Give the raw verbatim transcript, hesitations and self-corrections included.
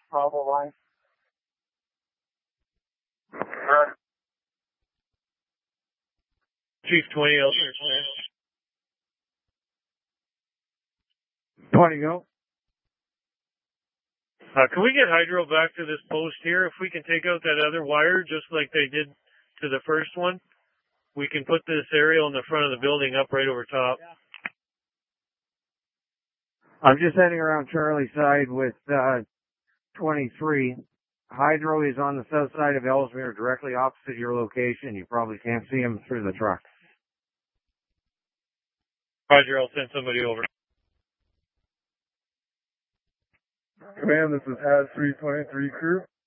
Bravo line. Right. Chief twenty, Elster. twenty go. Uh, can we get Hydro back to this post here? If we can take out that other wire, just like they did to the first one, we can put this aerial in the front of the building up right over top. I'm just heading around Charlie's side with uh, twenty-three. Hydro is on the south side of Ellesmere, directly opposite your location. You probably can't see him through the truck. Roger, I'll send somebody over. Command, this is H A Z three twenty-three crew.